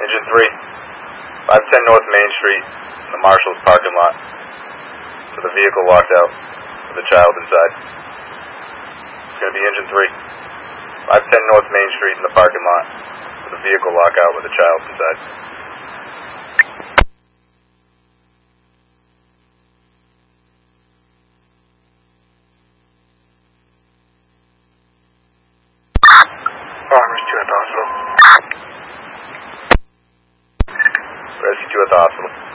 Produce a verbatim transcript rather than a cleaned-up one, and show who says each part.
Speaker 1: Engine three, five ten North Main Street, in the Marshall's parking lot, with a vehicle locked out, with a child inside. It's going to be Engine three, five ten North Main Street, in the parking lot, with a vehicle locked out, with a child inside.
Speaker 2: Rescue at the hospital.
Speaker 1: Rescue at the hospital.